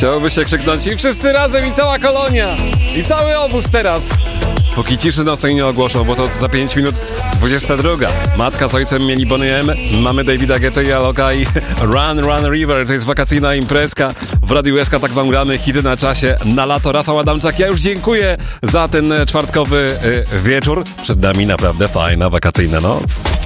Chciałoby się krzyknąć i wszyscy razem, i cała kolonia, i cały obóz teraz. Póki ciszy nocnej nie ogłoszą, bo to za 5 minut 22. Matka z ojcem mieli Boney M, mamy Davida Guetta i Aloka i Run Run River. To jest wakacyjna imprezka. W Radiu SK tak wam gramy hity na czasie na lato. Rafał Adamczak, ja już dziękuję za ten czwartkowy wieczór. Przed nami naprawdę fajna wakacyjna noc.